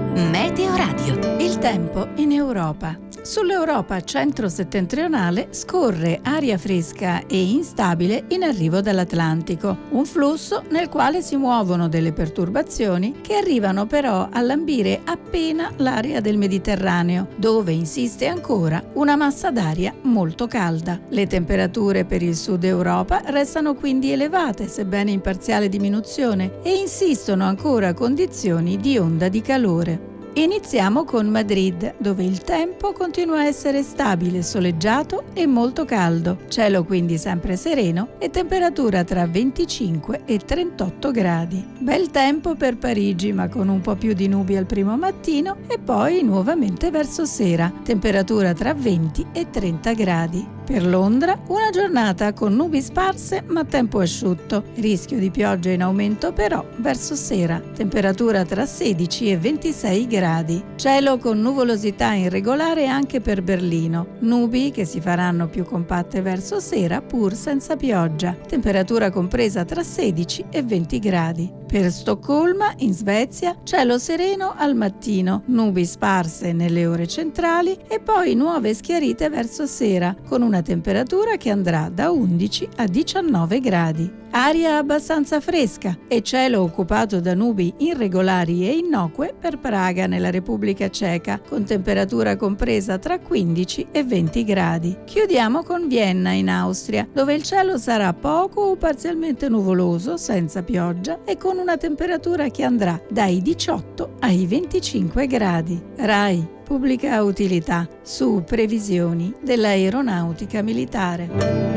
Meteo Radio. Il tempo in Europa. Sull'Europa centro-settentrionale scorre aria fresca e instabile in arrivo dall'Atlantico, un flusso nel quale si muovono delle perturbazioni che arrivano però a lambire appena l'area del Mediterraneo, dove insiste ancora una massa d'aria molto calda. Le temperature per il sud Europa restano quindi elevate, sebbene in parziale diminuzione, e insistono ancora condizioni di onda di calore. Iniziamo con Madrid, dove il tempo continua a essere stabile, soleggiato e molto caldo, cielo quindi sempre sereno e temperatura tra 25 e 38 gradi. Bel tempo per Parigi, ma con un po' più di nubi al primo mattino e poi nuovamente verso sera, temperatura tra 20 e 30 gradi. Per Londra una giornata con nubi sparse ma tempo asciutto, rischio di pioggia in aumento però verso sera, temperatura tra 16 e 26 gradi. Cielo con nuvolosità irregolare anche per Berlino, nubi che si faranno più compatte verso sera pur senza pioggia, temperatura compresa tra 16 e 20 gradi. Per Stoccolma, in Svezia, cielo sereno al mattino, nubi sparse nelle ore centrali e poi nuove schiarite verso sera, con una temperatura che andrà da 11 a 19 gradi. Aria abbastanza fresca e cielo occupato da nubi irregolari e innocue per Praga nella Repubblica Ceca, con temperatura compresa tra 15 e 20 gradi. Chiudiamo con Vienna in Austria, dove il cielo sarà poco o parzialmente nuvoloso, senza pioggia e con una temperatura che andrà dai 18 ai 25 gradi. RAI Pubblica Utilità su previsioni dell'aeronautica militare.